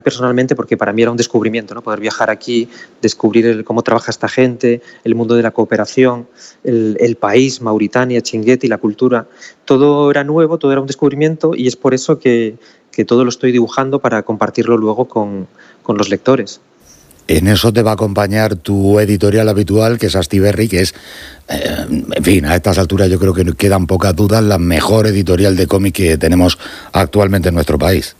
personalmente porque para mí era un descubrimiento, ¿no? Poder viajar aquí, descubrir cómo trabaja esta gente, el mundo de la cooperación, el país, Mauritania, Chinguetti, la cultura. Todo era nuevo, todo era un descubrimiento y es por eso que todo lo estoy dibujando para compartirlo luego con los lectores. En eso te va a acompañar tu editorial habitual, que es Astiberri, que es, en fin, a estas alturas yo creo que quedan pocas dudas, la mejor editorial de cómic que tenemos actualmente en nuestro país.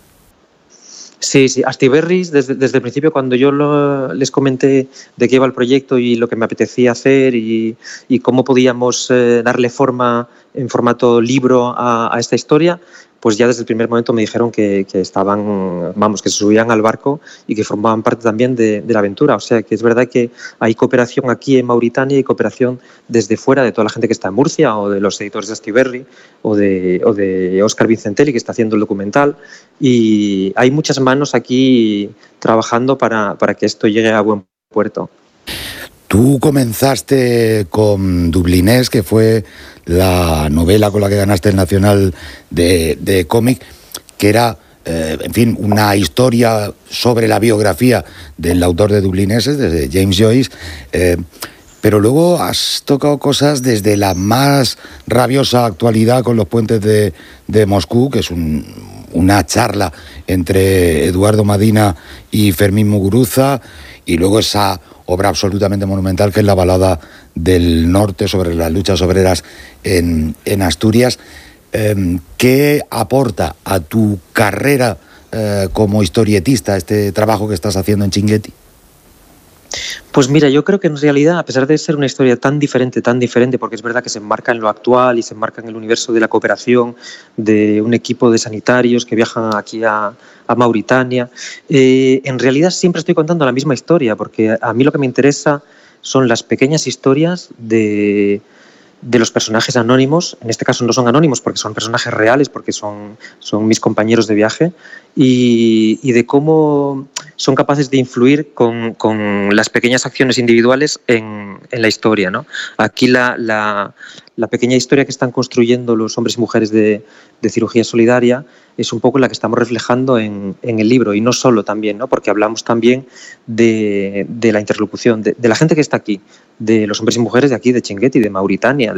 Sí, Astiberri, desde el principio, cuando yo les comenté de qué iba el proyecto y lo que me apetecía hacer y cómo podíamos darle forma en formato libro a esta historia, pues ya desde el primer momento me dijeron que estaban, vamos, que se subían al barco y que formaban parte también de la aventura. O sea que es verdad que hay cooperación aquí en Mauritania y cooperación desde fuera de toda la gente que está en Murcia o de los editores de Astiberri o de Óscar Vincentelli, que está haciendo el documental. Y hay muchas manos aquí trabajando para que esto llegue a buen puerto. Tú comenzaste con Dublinés, que fue la novela con la que ganaste el Nacional de cómic, que era, en fin, una historia sobre la biografía del autor de Dublineses, desde James Joyce, pero luego has tocado cosas desde la más rabiosa actualidad con Los puentes de Moscú, que es una charla entre Eduardo Madina y Fermín Muguruza, y luego esa obra absolutamente monumental que es La balada del norte, sobre las luchas obreras en Asturias. ¿Qué aporta a tu carrera como historietista este trabajo que estás haciendo en Chinguetti? Pues mira, yo creo que en realidad, a pesar de ser una historia tan diferente, porque es verdad que se enmarca en lo actual y se enmarca en el universo de la cooperación, de un equipo de sanitarios que viajan aquí a Mauritania, en realidad siempre estoy contando la misma historia, porque a mí lo que me interesa son las pequeñas historias de los personajes anónimos. En este caso no son anónimos porque son personajes reales, porque son mis compañeros de viaje, y de cómo son capaces de influir con las pequeñas acciones individuales en la historia, ¿no? Aquí la pequeña historia que están construyendo los hombres y mujeres de Cirugía Solidaria es un poco la que estamos reflejando en el libro, y no solo también, ¿no? Porque hablamos también de la interlocución, de la gente que está aquí, de los hombres y mujeres de aquí, de Chinguetti, de Mauritania,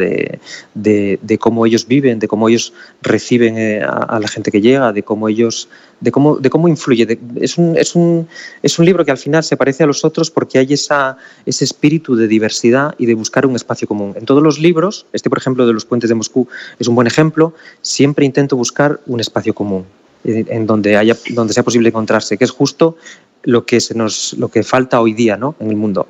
de cómo ellos viven, de cómo ellos reciben a la gente que llega, de cómo influye. Es un libro que al final se parece a los otros porque hay ese espíritu de diversidad y de buscar un espacio común. En todos los libros, por ejemplo, de Los puentes de Moscú es un buen ejemplo, siempre intento buscar un espacio común en donde sea posible encontrarse, que es justo lo que falta hoy día, ¿no?, en el mundo.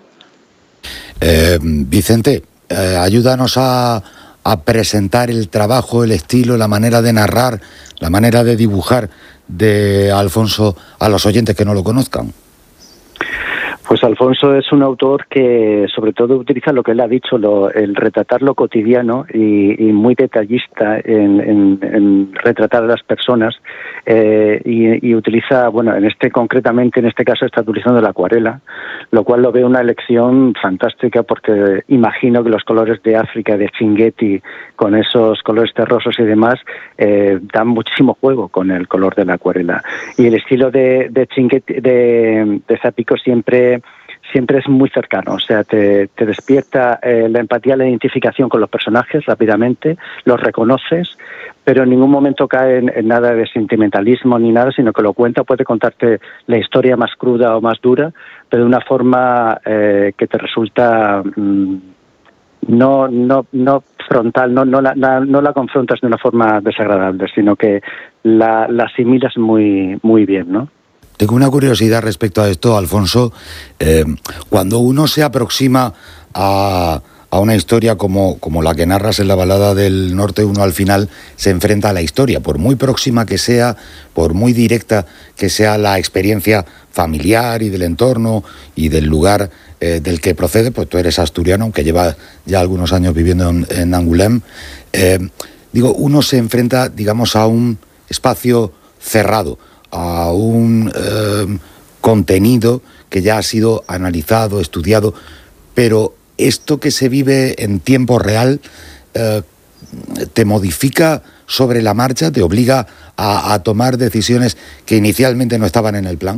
Vicente, ayúdanos a presentar el trabajo, el estilo, la manera de narrar, la manera de dibujar de Alfonso a los oyentes que no lo conozcan. Pues Alfonso es un autor que sobre todo utiliza lo que él ha dicho, el retratar lo cotidiano y muy detallista en retratar a las personas, y utiliza, bueno, concretamente en este caso está utilizando la acuarela, lo cual lo veo una elección fantástica porque imagino que los colores de África, de Chinguetti, con esos colores terrosos y demás, dan muchísimo juego con el color de la acuarela. Y el estilo de Chinguetti, de Zapico siempre es muy cercano, o sea, te despierta la empatía, la identificación con los personajes rápidamente, los reconoces, pero en ningún momento cae en nada de sentimentalismo ni nada, sino que lo cuenta, puede contarte la historia más cruda o más dura, pero de una forma que te resulta no frontal, no la confrontas de una forma desagradable, sino que la asimilas muy, muy bien, ¿no? Tengo una curiosidad respecto a esto, Alfonso. Cuando uno se aproxima a una historia como la que narras en La balada del norte, uno al final se enfrenta a la historia, por muy próxima que sea, por muy directa que sea la experiencia familiar y del entorno y del lugar del que procede. Pues tú eres asturiano, aunque llevas ya algunos años viviendo en Angoulême. Uno se enfrenta, digamos, a un espacio cerrado, a un contenido que ya ha sido analizado, estudiado, pero esto que se vive en tiempo real te modifica sobre la marcha? ¿Te obliga a tomar decisiones que inicialmente no estaban en el plan?